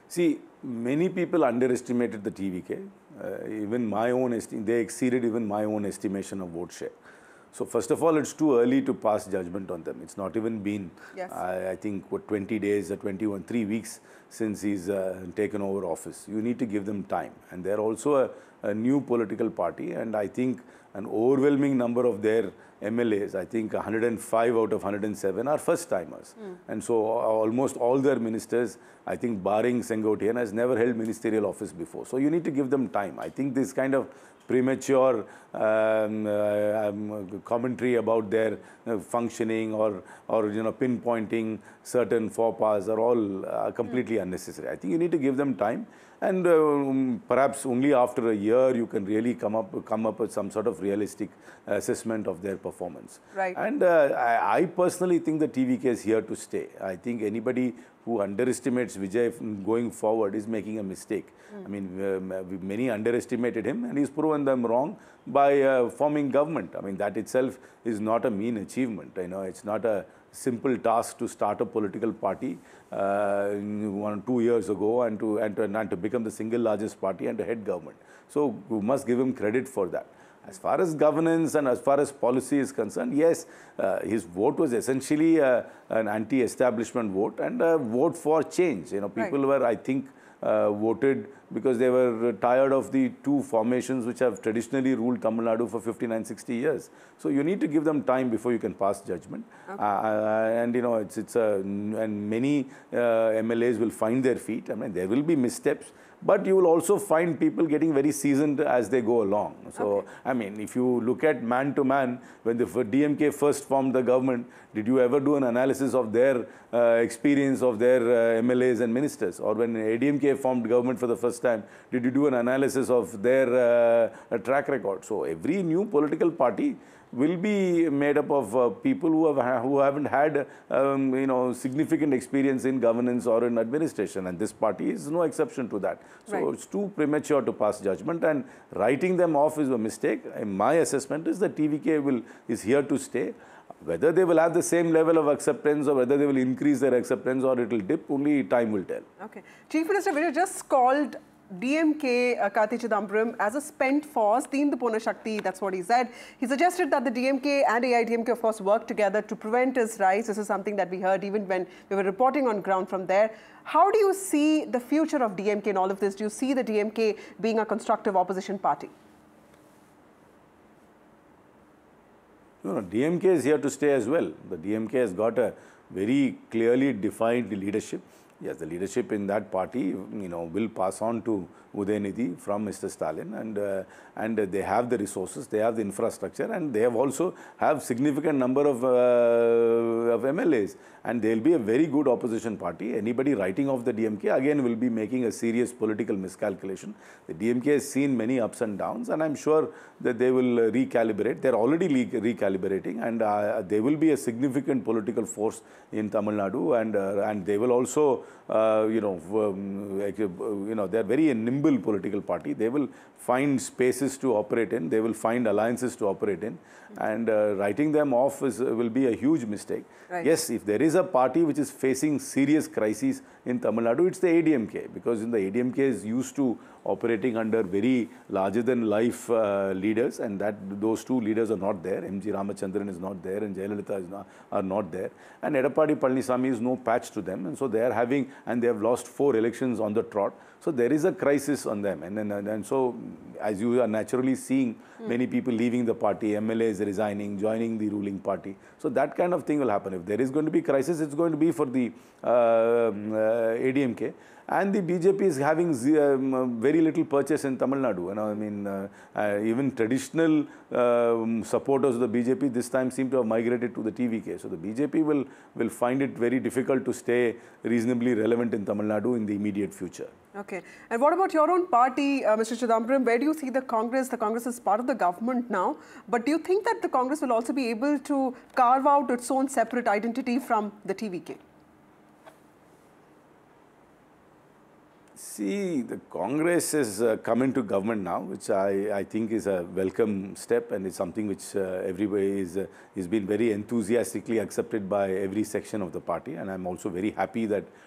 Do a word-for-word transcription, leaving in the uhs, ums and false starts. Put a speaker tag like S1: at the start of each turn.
S1: See, many people underestimated the T V K. Uh, even my own estimate, they exceeded even my own estimation of vote share. So first of all, it's too early to pass judgment on them. It's not even been,
S2: Yes.
S1: I, I think, what, twenty days or twenty-one, three weeks since he's uh, taken over office. You need to give them time. And they're also a, a new political party. And I think an overwhelming number of their M L As, I think one hundred five out of one hundred seven are first timers. Mm. And so almost all their ministers, I think barring Sengotian, has never held ministerial office before. So you need to give them time. I think this kind of premature um, uh, um, commentary about their uh, functioning or, or you know, pinpointing certain faux pas are all uh, completely mm. unnecessary. I think you need to give them time. And uh, um, perhaps only after a year you can really come up come up with some sort of realistic assessment of their performance.
S2: Right.
S1: And uh, I, I personally think the T V K is here to stay. I think anybody who underestimates Vijay going forward is making a mistake. Mm. I mean, uh, many underestimated him, and he's proven them wrong by uh, forming government. I mean, that itself is not a mean achievement. You know, it's not a simple task to start a political party uh, one two years ago and to, and to and to become the single largest party and to head government. So we must give him credit for that. As far as governance and as far as policy is concerned, yes, uh, his vote was essentially uh, an anti-establishment vote and a vote for change. You know, people right. were, I think, uh, voted because they were tired of the two formations which have traditionally ruled Tamil Nadu for fifty-nine, sixty years. So you need to give them time before you can pass judgment. Okay. Uh, and, you know, it's, it's a, and many uh, M L As will find their feet. I mean, there will be missteps. But you will also find people getting very seasoned as they go along. So, okay. I mean, if you look at man to man, when the D M K first formed the government, did you ever do an analysis of their uh, experience of their uh, M L As and ministers? Or when A D M K formed government for the first time, did you do an analysis of their uh, track record? So, every new political party will be made up of uh, people who have who haven't had um, you know significant experience in governance or in administration, and this party is no exception to that. So right. it's too premature to pass judgment, and writing them off is a mistake. And my assessment is that T V K will is here to stay. Whether they will have the same level of acceptance or whether they will increase their acceptance or it will dip, only time will tell.
S2: Okay, Chief Minister Vijay just called D M K uh, Karti Chidambaram as a spent force, Teen Puna Shakti, that's what he said. He suggested that the D M K and A I A D M K, of course, work together to prevent his rise. This is something that we heard even when we were reporting on ground from there. How do you see the future of D M K in all of this? Do you see the D M K being a constructive opposition party?
S1: No, no, D M K is here to stay as well. The D M K has got a very clearly defined leadership. Yes, the leadership in that party, you know, will pass on to Udayanidhi from Mister Stalin, and uh, and they have the resources, they have the infrastructure, and they have also have significant number of uh, of M L As, and they will be a very good opposition party. Anybody writing off the D M K again will be making a serious political miscalculation. The D M K has seen many ups and downs, and I'm sure that they will uh, recalibrate. They're already recalibrating, and uh, they will be a significant political force in Tamil Nadu, and uh, and they will also. Uh, you know, um, you know, they're very a nimble political party. They will find spaces to operate in. They will find alliances to operate in, and uh, writing them off is, will be a huge mistake. Right. Yes, if there is a party which is facing serious crises in Tamil Nadu, it's the A D M K, because in the A D M K is used to operating under very larger than life uh, leaders, and that those two leaders are not there. M G Ramachandran is not there, and Jayalalitha is not, are not there, and Edappadi Palaniswamy is no patch to them, and so they are having, and they have lost four elections on the trot. So there is a crisis on them, and and, and so as you are naturally seeing mm. many people leaving the party, M L As resigning, joining the ruling party. So that kind of thing will happen. If there is going to be crisis, it's going to be for the uh, uh, A D M K. And the B J P is having um, very little purchase in Tamil Nadu. You know, I mean, uh, uh, even traditional um, supporters of the B J P this time seem to have migrated to the T V K. So the B J P will, will find it very difficult to stay reasonably relevant in Tamil Nadu in the immediate future.
S2: Okay. And what about your own party, uh, Mister Chidambaram? Where do you see the Congress? The Congress is part of the government now. But do you think that the Congress will also be able to carve out its own separate identity from the T V K?
S1: See, the Congress has uh, come into government now, which I, I think is a welcome step, and it's something which uh, everybody is, uh, is been very enthusiastically accepted by every section of the party. And I'm also very happy that